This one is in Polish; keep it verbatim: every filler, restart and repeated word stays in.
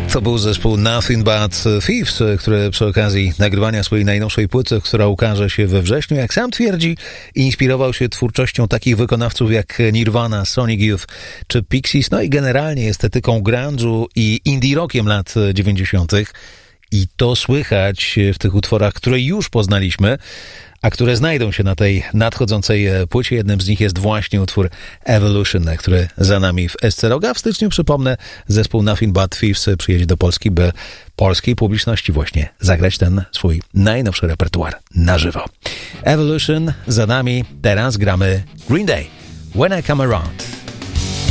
To był zespół Nothing But Thieves, który przy okazji nagrywania swojej najnowszej płyty, która ukaże się we wrześniu, jak sam twierdzi, inspirował się twórczością takich wykonawców jak Nirvana, Sonic Youth czy Pixies, no i generalnie estetyką grunge'u i indie rockiem lat dziewięćdziesiątych. I to słychać w tych utworach, które już poznaliśmy, a które znajdą się na tej nadchodzącej płycie. Jednym z nich jest właśnie utwór Evolution, który za nami w S C Rock. A w styczniu, przypomnę, zespół Nothing But Thieves przyjedzie do Polski, by polskiej publiczności właśnie zagrać ten swój najnowszy repertuar na żywo. Evolution za nami, teraz gramy Green Day, When I Come Around.